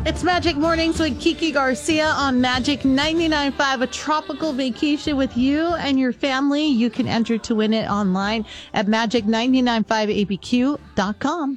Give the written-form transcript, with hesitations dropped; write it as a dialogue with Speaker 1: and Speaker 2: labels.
Speaker 1: It's Magic Mornings with Kiki Garcia on Magic 99.5, a tropical vacation with you and your family. You can enter to win it online at magic995abq.com.